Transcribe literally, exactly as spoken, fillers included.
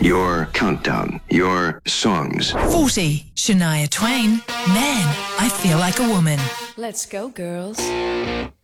Your countdown. Your songs. forty. Shania Twain. Man, I feel like a woman. Let's go, girls.